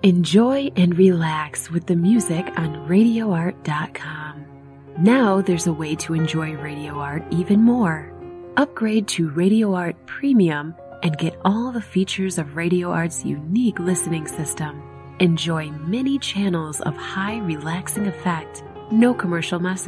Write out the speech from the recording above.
Enjoy and relax with the music on RadioArt.com. Now there's a way to enjoy Radio Art even more. Upgrade to Radio Art Premium and get all the features of Radio Art's unique listening system. Enjoy many channels of high relaxing effect, no commercial messages.